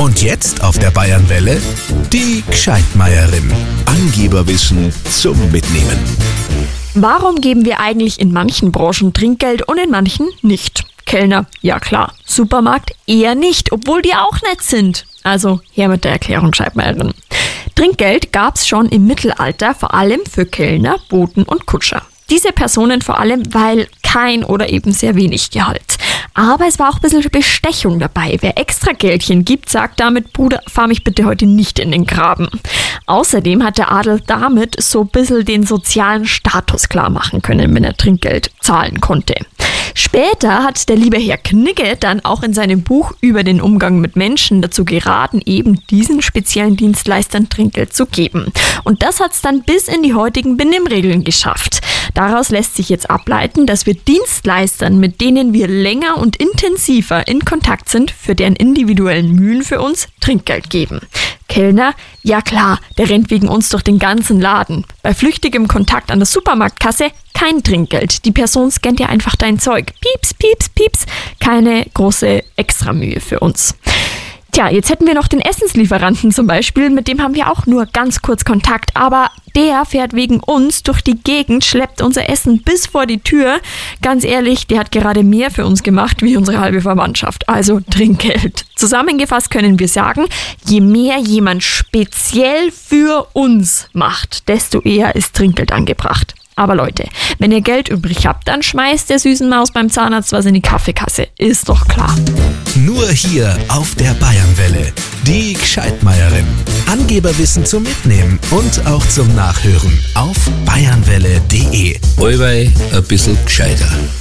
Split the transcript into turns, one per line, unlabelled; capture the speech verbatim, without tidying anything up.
Und jetzt auf der Bayernwelle die Gscheitmeierin. Angeberwissen zum Mitnehmen.
Warum geben wir eigentlich in manchen Branchen Trinkgeld und in manchen nicht? Kellner, ja klar. Supermarkt, eher nicht, obwohl die auch nett sind. Also her mit der Erklärung, Gscheitmeierin. Trinkgeld gab's schon im Mittelalter, vor allem für Kellner, Boten und Kutscher. Diese Personen vor allem, weil kein oder eben sehr wenig Gehalt. Aber es war auch ein bisschen Bestechung dabei. Wer extra Geldchen gibt, sagt damit, Bruder, fahr mich bitte heute nicht in den Graben. Außerdem hat der Adel damit so ein bisschen den sozialen Status klar machen können, wenn er Trinkgeld zahlen konnte. Später hat der liebe Herr Knigge dann auch in seinem Buch über den Umgang mit Menschen dazu geraten, eben diesen speziellen Dienstleistern Trinkgeld zu geben. Und das hat es dann bis in die heutigen Benimmregeln geschafft. Daraus lässt sich jetzt ableiten, dass wir Dienstleistern, mit denen wir länger und intensiver in Kontakt sind, für deren individuellen Mühen für uns Trinkgeld geben. Kellner, ja klar, der rennt wegen uns durch den ganzen Laden. Bei flüchtigem Kontakt an der Supermarktkasse kein Trinkgeld. Die Person scannt ja einfach dein Zeug. Pieps, pieps, pieps. Keine große Extramühe für uns. Tja, jetzt hätten wir noch den Essenslieferanten zum Beispiel, mit dem haben wir auch nur ganz kurz Kontakt, aber der fährt wegen uns durch die Gegend, schleppt unser Essen bis vor die Tür. Ganz ehrlich, der hat gerade mehr für uns gemacht wie unsere halbe Verwandtschaft, also Trinkgeld. Zusammengefasst können wir sagen, je mehr jemand speziell für uns macht, desto eher ist Trinkgeld angebracht. Aber Leute, wenn ihr Geld übrig habt, dann schmeißt der süßen Maus beim Zahnarzt was in die Kaffeekasse. Ist doch klar.
Nur hier auf der Bayernwelle. Die Gscheitmeierin. Angeberwissen zum Mitnehmen und auch zum Nachhören auf bayernwelle punkt de.
Allweil ein bisschen gescheiter.